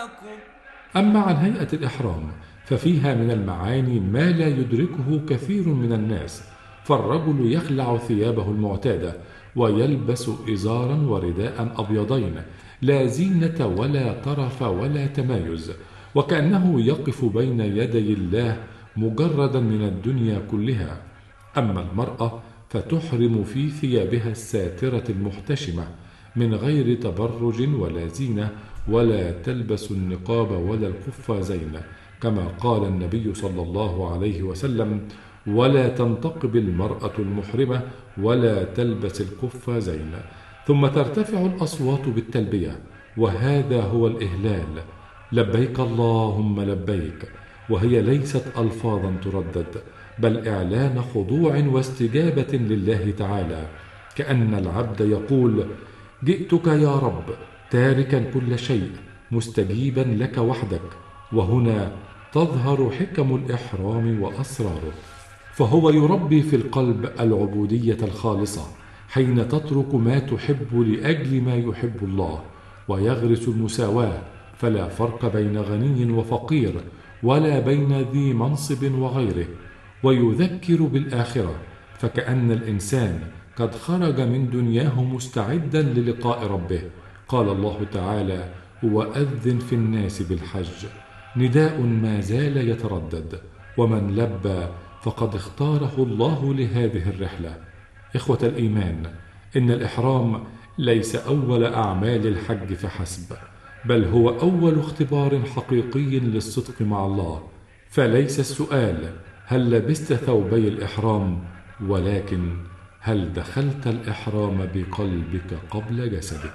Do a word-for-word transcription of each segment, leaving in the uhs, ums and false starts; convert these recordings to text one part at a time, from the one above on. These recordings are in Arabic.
أما عن هيئة الإحرام ففيها من المعاني ما لا يدركه كثير من الناس، فالرجل يخلع ثيابه المعتادة ويلبس إزارا ورداء أبيضين، لا زينة ولا طرف ولا تمايز، وكأنه يقف بين يدي الله مجردا من الدنيا كلها. أما المرأة فتحرم في ثيابها الساترة المحتشمة من غير تبرج ولا زينة، ولا تلبس النقاب ولا القفازين، كما قال النبي صلى الله عليه وسلم: ولا تنتقب المرأة المحرمة ولا تلبس القفازين. ثم ترتفع الأصوات بالتلبية، وهذا هو الإهلال: لبيك اللهم لبيك، وهي ليست ألفاظا تردد، بل إعلان خضوع واستجابة لله تعالى، كأن العبد يقول: جئتك يا رب تاركا كل شيء مستجيبا لك وحدك. وهنا تظهر حكم الإحرام وأسراره، فهو يربي في القلب العبودية الخالصة حين تترك ما تحب لأجل ما يحب الله، ويغرس المساواة، فلا فرق بين غني وفقير ولا بين ذي منصب وغيره، ويذكر بالآخرة، فكأن الإنسان قد خرج من دنياه مستعدا للقاء ربه. قال الله تعالى: وأذن في الناس بالحج، نداء ما زال يتردد، ومن لبى فقد اختاره الله لهذه الرحلة. إخوة الإيمان، إن الإحرام ليس أول أعمال الحج فحسب، بل هو أول اختبار حقيقي للصدق مع الله. فليس السؤال هل لبست ثوبي الإحرام، ولكن هل دخلت الإحرام بقلبك قبل جسدك؟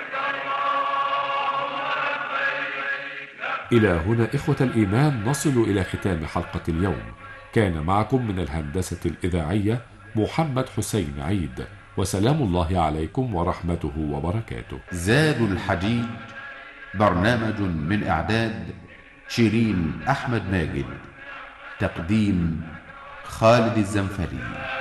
إلى هنا إخوة الإيمان نصل إلى ختام حلقة اليوم. كان معكم من الهندسة الإذاعية محمد حسين عيد، وسلام الله عليكم ورحمته وبركاته. زاد الحجيج، برنامج من إعداد شيرين أحمد ماجد، تقديم خالد الزنفري.